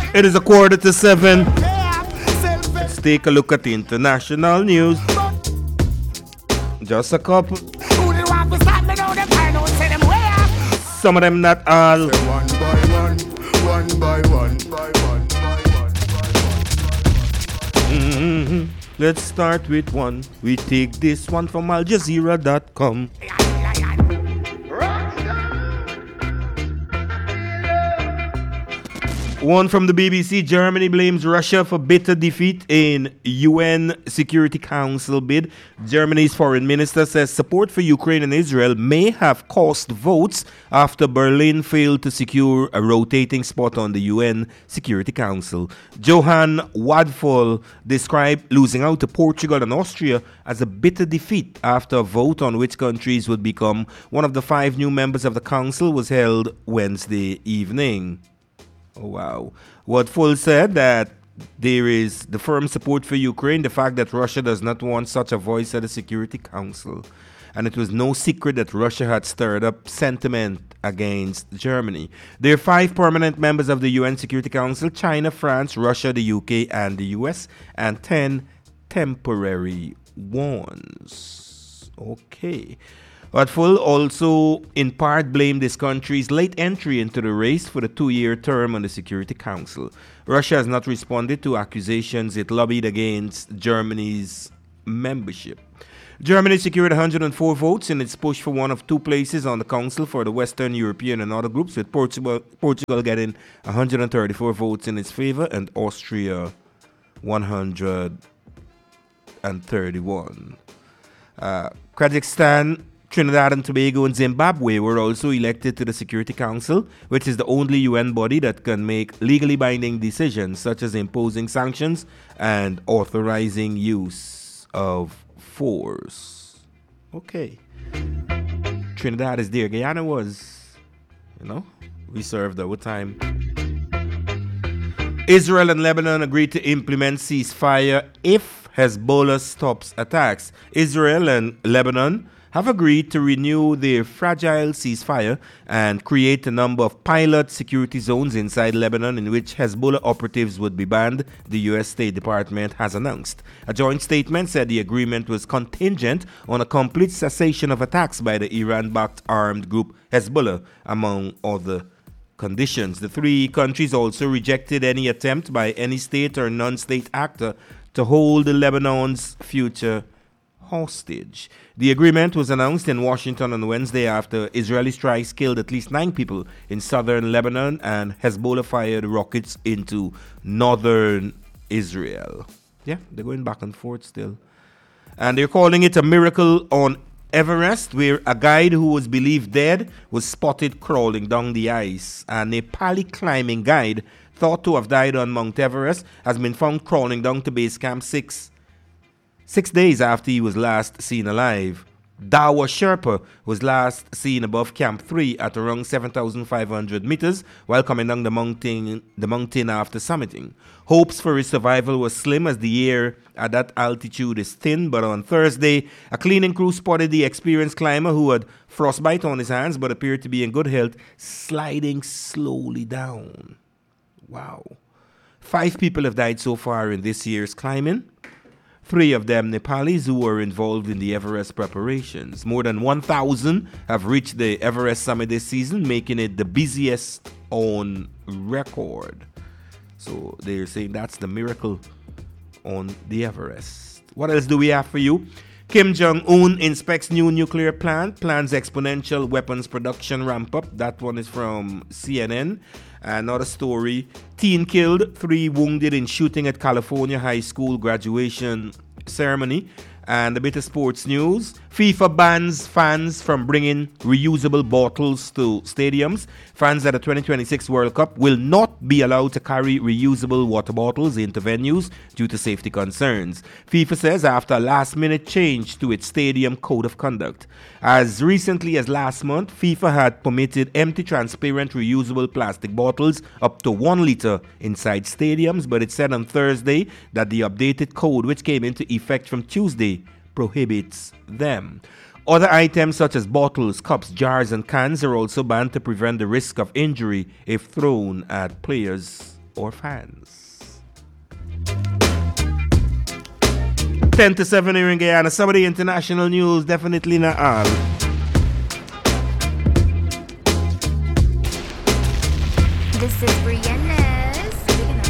It is 6:45. Let's take a look at the international news. Just a couple. Some of them not all. One by one, one by one. Let's start with one. We take this one from AlJazeera.com. One from the BBC. Germany blames Russia for bitter defeat in UN Security Council bid. Germany's foreign minister says support for Ukraine and Israel may have cost votes after Berlin failed to secure a rotating spot on the UN Security Council. Johan Wadfall described losing out to Portugal and Austria as a bitter defeat after a vote on which countries would become one of the 5 new members of the council was held Wednesday evening. Oh, wow. Wadfall said that there is the firm support for Ukraine, the fact that Russia does not want such a voice at the Security Council. And it was no secret that Russia had stirred up sentiment against Germany. There are 5 permanent members of the UN Security Council: China, France, Russia, the UK, and the US, and 10 temporary ones. Okay. Wadfall also in part blamed this country's late entry into the race for the 2-year term on the Security Council. Russia has not responded to accusations it lobbied against Germany's membership. Germany secured 104 votes in its push for one of 2 places on the Council for the Western European and other groups, with Portugal getting 134 votes in its favor and Austria 131. Kazakhstan, Trinidad and Tobago, and Zimbabwe were also elected to the Security Council, which is the only UN body that can make legally binding decisions such as imposing sanctions and authorizing use of force. Okay. Trinidad is there. Guyana was, we served our time. Israel and Lebanon agreed to implement ceasefire if Hezbollah stops attacks. Israel and Lebanon have agreed to renew their fragile ceasefire and create a number of pilot security zones inside Lebanon in which Hezbollah operatives would be banned, the U.S. State Department has announced. A joint statement said the agreement was contingent on a complete cessation of attacks by the Iran-backed armed group Hezbollah, among other conditions. The 3 countries also rejected any attempt by any state or non-state actor to hold Lebanon's future hostage. The agreement was announced in Washington on Wednesday after Israeli strikes killed at least 9 people in southern Lebanon and Hezbollah fired rockets into northern Israel. Yeah, they're going back and forth still. And they're calling it a miracle on Everest, where a guide who was believed dead was spotted crawling down the ice. A Nepali climbing guide thought to have died on Mount Everest has been found crawling down to base camp 6 days after he was last seen alive. Dawa Sherpa was last seen above Camp 3 at around 7,500 meters while coming down the mountain after summiting. Hopes for his survival were slim as the air at that altitude is thin, but on Thursday, a cleaning crew spotted the experienced climber who had frostbite on his hands but appeared to be in good health, sliding slowly down. Wow. 5 people have died so far in this year's climbing. 3 of them Nepalis who were involved in the Everest preparations. More than 1,000 have reached the Everest summit this season, making it the busiest on record. So they're saying that's the miracle on the Everest. What else do we have for you? Kim Jong-un inspects new nuclear plant, plans exponential weapons production ramp up. That one is from CNN. Another story, teen killed, 3 wounded in shooting at California high school graduation ceremony. And a bit of sports news. FIFA bans fans from bringing reusable bottles to stadiums. Fans at the 2026 World Cup will not be allowed to carry reusable water bottles into venues due to safety concerns. FIFA says after a last-minute change to its stadium code of conduct. As recently as last month, FIFA had permitted empty, transparent, reusable plastic bottles up to 1 liter inside stadiums, but it said on Thursday that the updated code, which came into effect from Tuesday, prohibits them. Other items such as bottles, cups, jars, and cans are also banned to prevent the risk of injury if thrown at players or fans. 10 to 7 here in Guyana. Some of the international news, definitely not all. This is Brianna.